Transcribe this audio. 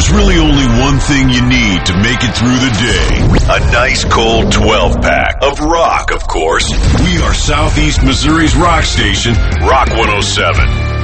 There's really only one thing you need to make it through the day. A nice cold 12-pack of rock, of course. We are Southeast Missouri's rock station, Rock 107.